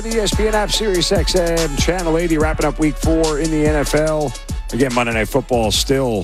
The ESPN app, Sirius XM, Channel 80, wrapping up Week 4 in the NFL. Again, Monday Night Football still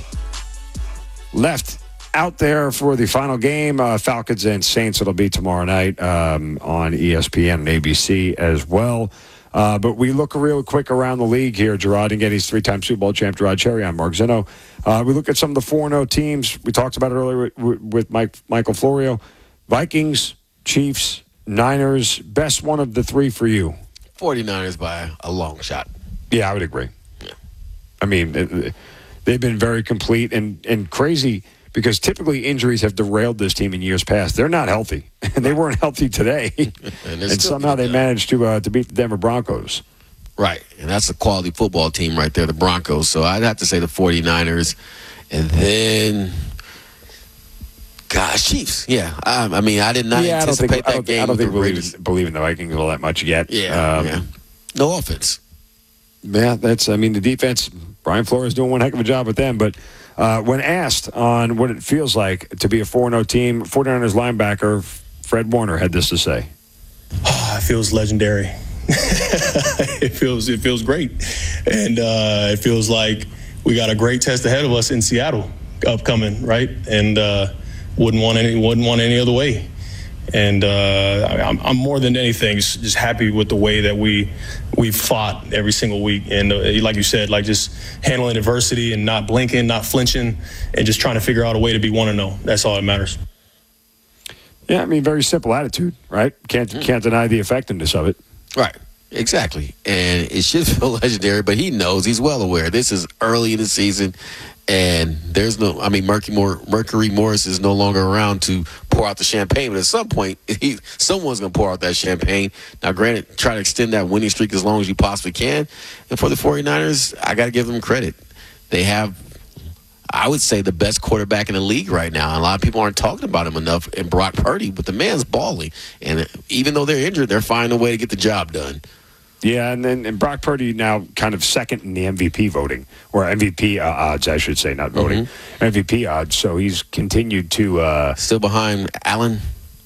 left out there for the final game. Falcons and Saints, it'll be tomorrow night on ESPN and ABC as well. But we look real quick around the league here. Gerard, and again, he's three-time Super Bowl champ, Gerard Cherry. I'm Mark Zinno. We look at some of the 4-0 teams. We talked about it earlier with Michael Florio. Vikings, Chiefs, Niners, best one of the three for you? 49ers by a long shot. Yeah, I would agree. Yeah. I mean, they've been very complete and crazy because typically injuries have derailed this team in years past. They're not healthy, and they weren't healthy today. and somehow they managed to beat the Denver Broncos. Right, and that's a quality football team right there, the Broncos. So I'd have to say the 49ers. And then... Gosh, Chiefs. Yeah, I mean, I did not anticipate that game. I don't think we believe in the Vikings all that much yet. Yeah, no offense. Yeah, the defense, Brian Flores doing one heck of a job with them. But when asked on what it feels like to be a 4-0 team, 49ers linebacker Fred Warner had this to say. Oh, it feels legendary. It feels great. And it feels like we got a great test ahead of us in Seattle upcoming, right? And wouldn't want any other way. And I'm more than anything just happy with the way that we've fought every single week. And like you said, like just handling adversity and not blinking, not flinching, and just trying to figure out a way to be 1-0. That's all that matters. Yeah, I mean, very simple attitude, right? Can't deny the effectiveness of it. Right. Exactly. And it should feel legendary, but he knows, he's well aware. This is early in the season, and there's Mercury Morris is no longer around to pour out the champagne. But at some point, someone's going to pour out that champagne. Now, granted, try to extend that winning streak as long as you possibly can. And for the 49ers, I got to give them credit. They have, I would say, the best quarterback in the league right now. And a lot of people aren't talking about him enough in Brock Purdy, but the man's balling. And even though they're injured, they're finding a way to get the job done. Yeah, and Brock Purdy now kind of second in the MVP voting, or MVP odds, I should say, not voting, MVP odds. So he's continued to... Still behind Allen?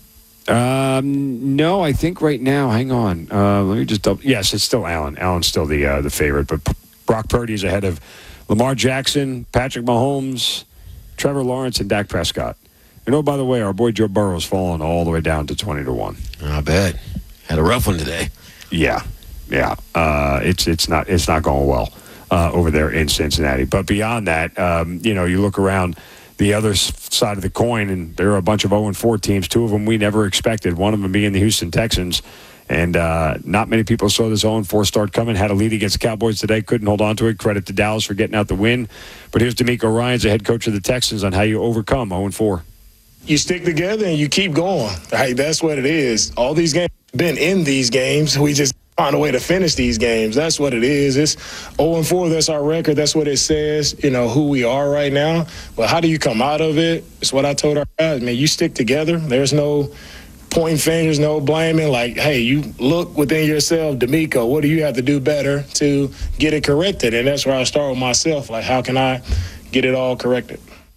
No, I think right now, hang on. Let me just double... Yes, it's still Allen. Allen's still the favorite, but Brock Purdy is ahead of Lamar Jackson, Patrick Mahomes, Trevor Lawrence, and Dak Prescott. And oh, by the way, our boy Joe Burrow's fallen all the way down to 20-1. I bet. Had a rough one today. Yeah. Yeah, it's not going well over there in Cincinnati. But beyond that, you look around the other side of the coin, and there are a bunch of 0-4 teams. Two of them we never expected. One of them being the Houston Texans, and not many people saw this 0-4 start coming. Had a lead against the Cowboys today, couldn't hold on to it. Credit to Dallas for getting out the win. But here's DeMeco Ryans, the head coach of the Texans, on how you overcome 0-4. You stick together and you keep going. Right? That's what it is. All these games, been in these games. We just find a way to finish these games. That's what it is. It's 0-4. That's our record. That's what it says, who we are right now. But how do you come out of it? It's what I told our guys. Man, you stick together. There's no pointing fingers, no blaming. Like, hey, you look within yourself, DeMeco, what do you have to do better to get it corrected? And that's where I start with myself. Like, how can I get it all corrected?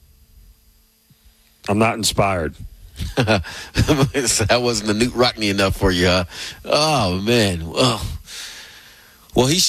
I'm not inspired. That wasn't the Newt Rockney enough for you, huh? Oh, man. Well, he